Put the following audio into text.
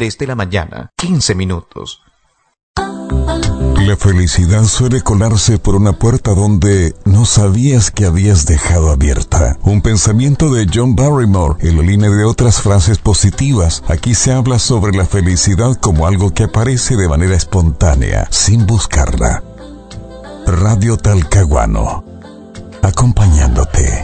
3 de la mañana, 15 minutos. La felicidad suele colarse por una puerta donde no sabías que habías dejado abierta. Un pensamiento de John Barrymore en la línea de otras frases positivas. Aquí se habla sobre la felicidad como algo que aparece de manera espontánea, sin buscarla. Radio Talcahuano, acompañándote.